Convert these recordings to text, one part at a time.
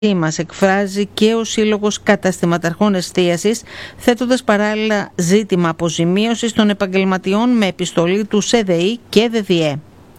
μας εκφράζει και ο Σύλλογος Καταστηματαρχών Εστίασης, θέτοντας παράλληλα ζήτημα αποζημίωσης των επαγγελματιών με επιστολή του ΣΕΔΕΗ και ΔΔΕ.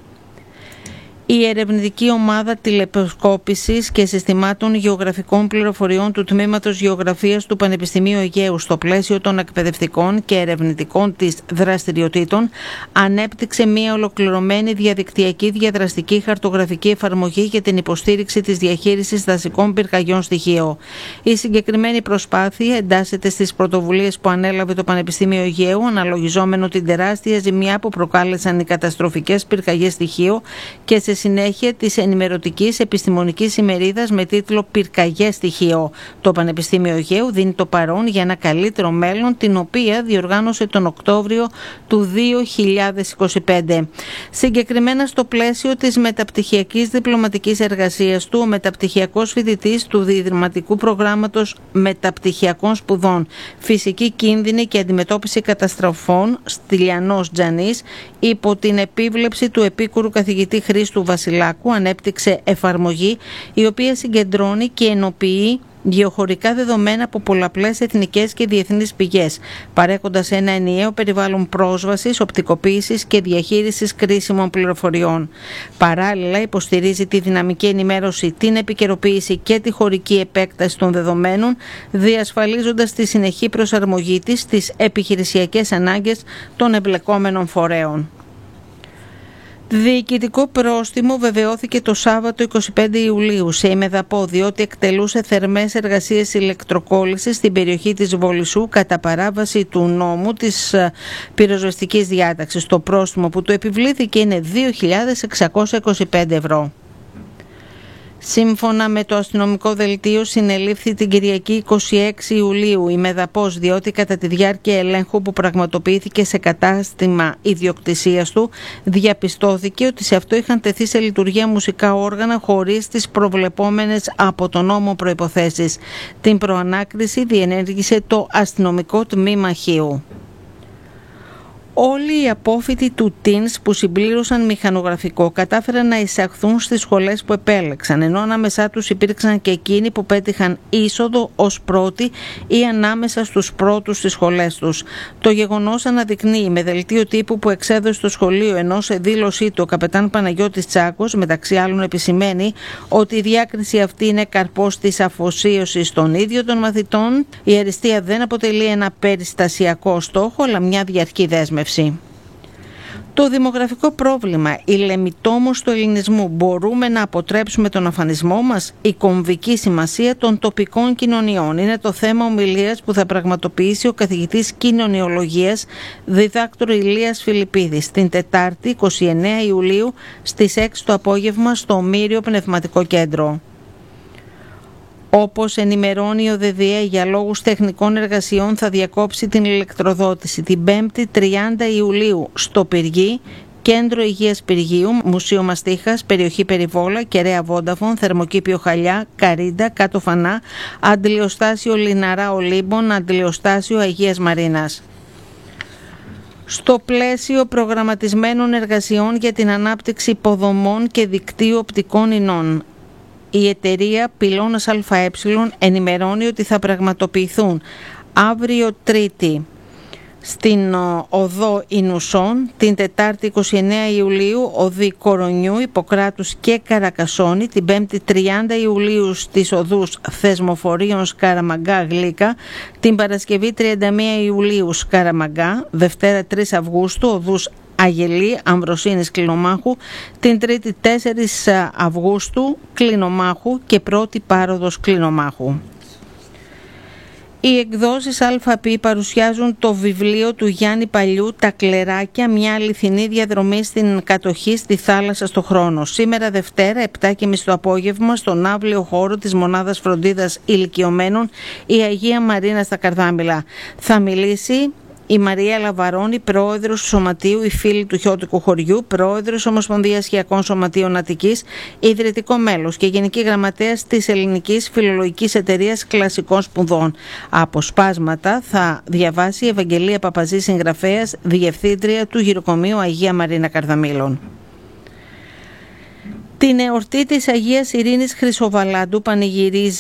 Η ερευνητική ομάδα τηλεσκόπησης και συστημάτων γεωγραφικών πληροφοριών του Τμήματος Γεωγραφίας του Πανεπιστημίου Αιγαίου, στο πλαίσιο των εκπαιδευτικών και ερευνητικών της δραστηριοτήτων, ανέπτυξε μια ολοκληρωμένη διαδικτυακή διαδραστική χαρτογραφική εφαρμογή για την υποστήριξη της διαχείρισης δασικών πυρκαγιών στοιχείο. Η συγκεκριμένη προσπάθεια εντάσσεται στις πρωτοβουλίες που ανέλαβε το Πανεπιστήμιο Αιγαίου, αναλογιζόμενο την τεράστια ζημιά που προκάλεσαν οι καταστροφικές πυρκαγιές στοιχείο και σε συνέχεια της ενημερωτικής επιστημονικής ημερίδας με τίτλο «Πυρκαγιές στοιχείο». Το Πανεπιστήμιο Αιγαίου δίνει το παρόν για ένα καλύτερο μέλλον, την οποία διοργάνωσε τον Οκτώβριο του 2025. Συγκεκριμένα στο πλαίσιο της μεταπτυχιακής διπλωματικής εργασίας του, ο μεταπτυχιακός φοιτητής του Διδρυματικού Προγράμματος Μεταπτυχιακών Σπουδών Φυσική Κίνδυνη και Αντιμετώπιση Καταστροφών, Στυλιανός Τζανής, υπό την επίβλεψη του επίκουρου καθηγητή Χρήστου Βασιλάκου, ανέπτυξε εφαρμογή η οποία συγκεντρώνει και ενοποιεί γεωχωρικά δεδομένα από πολλαπλές εθνικές και διεθνείς πηγές, παρέχοντας ένα ενιαίο περιβάλλον πρόσβασης, οπτικοποίησης και διαχείρισης κρίσιμων πληροφοριών. Παράλληλα, υποστηρίζει τη δυναμική ενημέρωση, την επικαιροποίηση και τη χωρική επέκταση των δεδομένων, διασφαλίζοντας τη συνεχή προσαρμογή της στις επιχειρησιακές ανάγκες των εμπλεκόμενων φορέων. Διοικητικό πρόστιμο βεβαιώθηκε το Σάββατο 25 Ιουλίου σε Ημεδαπό, διότι εκτελούσε θερμές εργασίες ηλεκτροκόλλησης στην περιοχή της Βολισσού κατά παράβαση του νόμου της πυροσβεστικής διάταξης. Το πρόστιμο που του επιβλήθηκε είναι 2.625 ευρώ. Σύμφωνα με το αστυνομικό δελτίο, συνελήφθη την Κυριακή 26 Ιουλίου η Μεδαπός, διότι κατά τη διάρκεια ελέγχου που πραγματοποιήθηκε σε κατάστημα ιδιοκτησίας του, διαπιστώθηκε ότι σε αυτό είχαν τεθεί σε λειτουργία μουσικά όργανα χωρίς τις προβλεπόμενες από τον νόμο προϋποθέσεις. Την προανάκριση διενέργησε το αστυνομικό τμήμα Χίου. Όλοι οι απόφοιτοι του ΤΙΝΣ που συμπλήρωσαν μηχανογραφικό κατάφεραν να εισαχθούν στις σχολές που επέλεξαν, ενώ ανάμεσά τους υπήρξαν και εκείνοι που πέτυχαν είσοδο ως πρώτοι ή ανάμεσα στους πρώτους στις σχολές τους. Το γεγονός αναδεικνύει με δελτίο τύπου που εξέδωσε το σχολείο, ενώ σε δήλωσή του ο καπετάν Παναγιώτης Τσάκος μεταξύ άλλων επισημαίνει ότι η διάκριση αυτή είναι καρπός της αφοσίωσης των ίδιων των μαθητών. Η αριστεία δεν αποτελεί ένα περιστασιακό στόχο, αλλά μια διαρκή δέσμευση. Το δημογραφικό πρόβλημα, η λεμιτόμος του ελληνισμού, μπορούμε να αποτρέψουμε τον αφανισμό μας? Η κομβική σημασία των τοπικών κοινωνιών είναι το θέμα ομιλίας που θα πραγματοποιήσει ο καθηγητής κοινωνιολογίας διδάκτορ Ηλίας Φιλιππίδης την Τετάρτη 29 Ιουλίου στις 6 το απόγευμα στο Ομήριο Πνευματικό Κέντρο. Όπως ενημερώνει ο ΔΔΕ, για λόγους τεχνικών εργασιών θα διακόψει την ηλεκτροδότηση την 5η 30 Ιουλίου στο Πυργή, Κέντρο Υγείας Πυργίου, Μουσείο Μαστίχας, περιοχή Περιβόλα, Κεραία Βόνταφων, Θερμοκήπιο Χαλιά, Καρίντα, Κάτω Φανά, Αντιλιοστάσιο Λιναρά Ολύμπων, Αντιλιοστάσιο Αγίας Μαρίνας. Στο πλαίσιο προγραμματισμένων εργασιών για την ανάπτυξη υποδομών και δικτύου οπτικών ινών, η εταιρεία Πυλώνας ΑΕ ενημερώνει ότι θα πραγματοποιηθούν αύριο Τρίτη στην οδό Ινουσών, την Τετάρτη 29 Ιουλίου οδοί Κορονιού, Ιπποκράτους και Καρακασόνη, την 5η 30 Ιουλίου στις οδούς Θεσμοφορίων Σκαραμαγκά Γλύκα, την Παρασκευή 31 Ιουλίου Σκαραμαγκά, Δευτέρα 3 Αυγούστου οδούς Αγελή, Αμβροσίνης Κλινομάχου, την Τρίτη 4 Αυγούστου Κλινομάχου και πρώτη Πάροδος Κλινομάχου. Οι εκδόσεις ΑΠ παρουσιάζουν το βιβλίο του Γιάννη Παλιού «Τα κλεράκια, μια αληθινή διαδρομή στην κατοχή στη θάλασσα στο χρόνο». Σήμερα Δευτέρα, 7.30 το απόγευμα, στον αύλιο χώρο της Μονάδας Φροντίδας Ηλικιωμένων, η Αγία Μαρίνα στα Καρδάμηλα. Θα μιλήσει η Μαρία Λαβαρώνη, πρόεδρος του Σωματείου «Οι Φίλοι του Χιώτικου Χωριού», πρόεδρος Ομοσπονδίας Χιακών Σωματείων Αττικής, ιδρυτικό μέλος και γενική γραμματέας της Ελληνικής Φιλολογικής Εταιρείας Κλασικών Σπουδών. Αποσπάσματα θα διαβάσει η Ευαγγελία Παπαζή, συγγραφέας, διευθύντρια του Γυροκομείου Αγία Μαρίνα Καρδαμήλων. Την εορτή της Αγίας Ειρήνης Χρυσοβαλάντου πανηγυρίζει